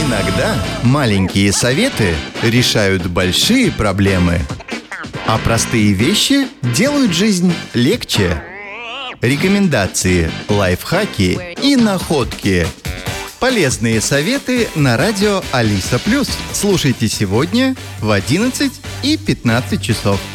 Иногда маленькие советы решают большие проблемы, а простые вещи делают жизнь легче. Рекомендации, лайфхаки и находки. Полезные советы на радио Алиса+. Слушайте сегодня в 11 и 15 часов.